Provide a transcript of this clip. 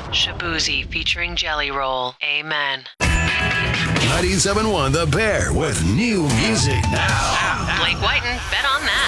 Shabuzi featuring Jelly Roll. Amen. 97.1 The Bear with new music now. Blake Whiten, bet on that.